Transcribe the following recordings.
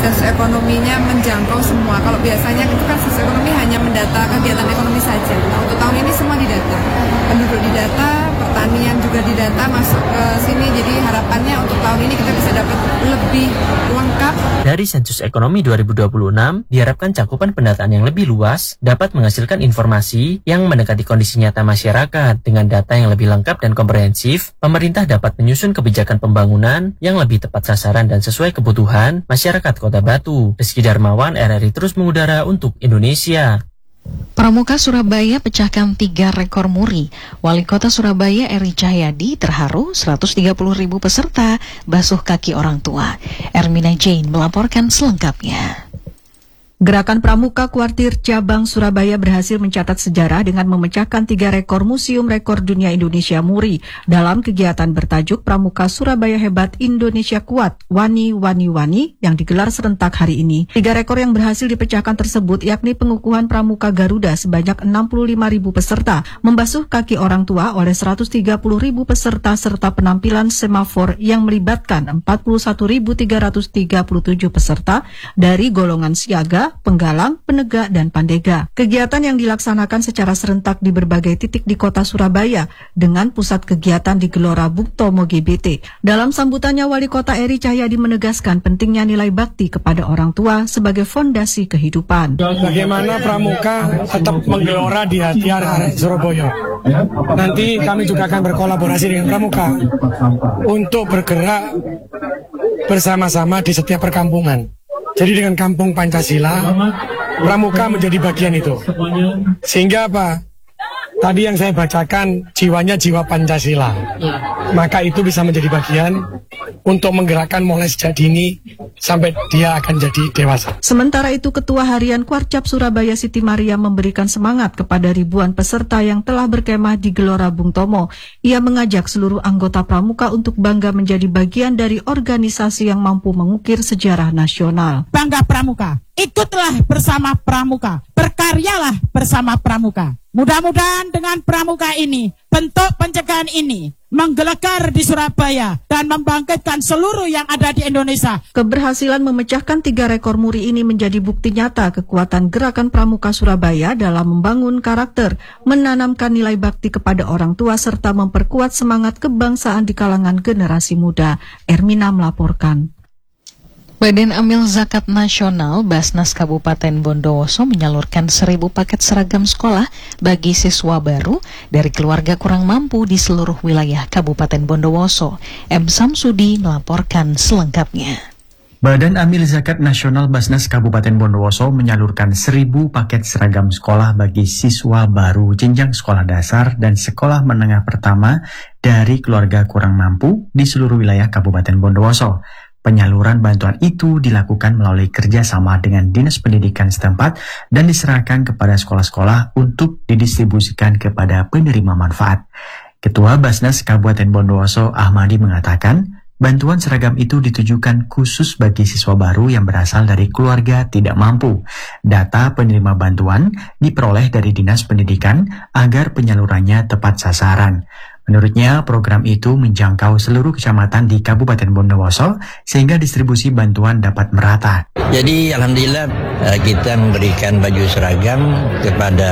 sensus ekonominya menjangkau semua. Kalau biasanya itu kan sensus ekonomi hanya mendata kegiatan ekonomi saja. Nah, untuk tahun ini semua didata. Penduduk didata, pertanian juga didata masuk ke sini. Jadi harapannya untuk tahun ini kita bisa dapat lebih lengkap. Dari sensus ekonomi 2026, diharapkan cakupan pendataan yang lebih luas dapat menghasilkan informasi yang mendekati kondisi nyata masyarakat. Dengan data yang lebih lengkap dan komprehensif, pemerintah dapat menyusun kebijakan pembangunan yang lebih tepat sasaran dan sesuai kebutuhan masyarakat Kota Batu. Rizky Darmawan, RRI terus mengudara untuk Indonesia. Pramuka Surabaya pecahkan 3 rekor muri. Wali Kota Surabaya Eri Cahyadi terharu 130.000 peserta basuh kaki orang tua. Ermina Jane melaporkan selengkapnya. Gerakan Pramuka Kuartir Cabang Surabaya berhasil mencatat sejarah dengan memecahkan 3 rekor Museum Rekor Dunia Indonesia Muri dalam kegiatan bertajuk Pramuka Surabaya Hebat Indonesia Kuat Wani Wani Wani yang digelar serentak hari ini. 3 rekor yang berhasil dipecahkan tersebut yakni pengukuhan Pramuka Garuda sebanyak 65.000 peserta, membasuh kaki orang tua oleh 130.000 peserta serta penampilan semafor yang melibatkan 41.337 peserta dari golongan siaga, penggalang, penegak, dan pandega. Kegiatan yang dilaksanakan secara serentak di berbagai titik di kota Surabaya dengan pusat kegiatan di Gelora Bung Tomo GBT. Dalam sambutannya, Wali Kota Eri Cahyadi menegaskan pentingnya nilai bakti kepada orang tua sebagai fondasi kehidupan. Bagaimana Pramuka tetap menggelora di hati arek Surabaya. Nanti kami juga akan berkolaborasi dengan Pramuka untuk bergerak bersama-sama di setiap perkampungan. Jadi dengan Kampung Pancasila, Pramuka menjadi bagian itu. Sehingga apa? Tadi yang saya bacakan, jiwanya jiwa Pancasila. Maka itu bisa menjadi bagian untuk menggerakkan mulai sejak dini sampai dia akan jadi dewasa. Sementara itu, Ketua Harian Kuarcap Surabaya Siti Maria memberikan semangat kepada ribuan peserta yang telah berkemah di Gelora Bung Tomo. Ia mengajak seluruh anggota Pramuka untuk bangga menjadi bagian dari organisasi yang mampu mengukir sejarah nasional. Bangga Pramuka, ikutlah bersama Pramuka, berkaryalah bersama Pramuka. Mudah-mudahan dengan Pramuka ini, bentuk pencegahan ini menggelegar di Surabaya dan membangkitkan seluruh yang ada di Indonesia. Keberhasilan memecahkan 3 rekor muri ini menjadi bukti nyata kekuatan gerakan Pramuka Surabaya dalam membangun karakter, menanamkan nilai bakti kepada orang tua, serta memperkuat semangat kebangsaan di kalangan generasi muda. Ermina melaporkan. Badan Amil Zakat Nasional Basnas Kabupaten Bondowoso menyalurkan 1.000 paket seragam sekolah bagi siswa baru dari keluarga kurang mampu di seluruh wilayah Kabupaten Bondowoso. M. Samsudi melaporkan selengkapnya. Badan Amil Zakat Nasional Basnas Kabupaten Bondowoso menyalurkan 1.000 paket seragam sekolah bagi siswa baru jenjang sekolah dasar dan sekolah menengah pertama dari keluarga kurang mampu di seluruh wilayah Kabupaten Bondowoso. Penyaluran bantuan itu dilakukan melalui kerjasama dengan Dinas Pendidikan setempat dan diserahkan kepada sekolah-sekolah untuk didistribusikan kepada penerima manfaat. Ketua Basnas Kabupaten Bondowoso Ahmadi mengatakan, bantuan seragam itu ditujukan khusus bagi siswa baru yang berasal dari keluarga tidak mampu. Data penerima bantuan diperoleh dari Dinas Pendidikan agar penyalurannya tepat sasaran. Menurutnya, program itu menjangkau seluruh kecamatan di Kabupaten Bondowoso sehingga distribusi bantuan dapat merata. Jadi alhamdulillah kita memberikan baju seragam kepada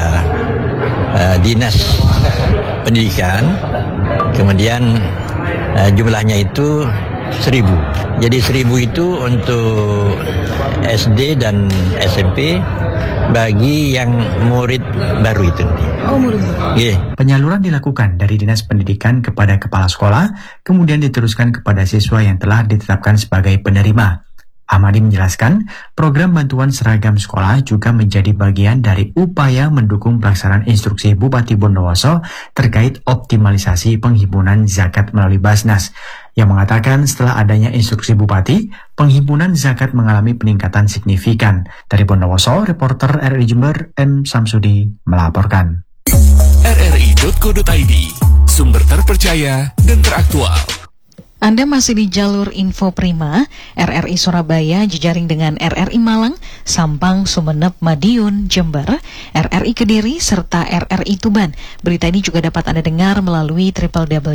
Dinas Pendidikan. Kemudian jumlahnya itu 1.000. Jadi 1.000 itu untuk SD dan SMP bagi yang murid baru itu. Oh, murid baru. Yeah. Penyaluran dilakukan dari Dinas Pendidikan kepada kepala sekolah, kemudian diteruskan kepada siswa yang telah ditetapkan sebagai penerima. Ahmadi menjelaskan, program bantuan seragam sekolah juga menjadi bagian dari upaya mendukung pelaksanaan instruksi Bupati Bondowoso terkait optimalisasi penghimpunan zakat melalui Basnas, yang mengatakan setelah adanya instruksi Bupati, penghimpunan zakat mengalami peningkatan signifikan. Dari Bondowoso, reporter RRI Jember M. Samsudi melaporkan. RRI.co.id, sumber terpercaya dan teraktual. Anda masih di jalur Info Prima, RRI Surabaya jejaring dengan RRI Malang, Sampang, Sumeneb, Madiun, Jember, RRI Kediri, serta RRI Tuban. Berita ini juga dapat Anda dengar melalui www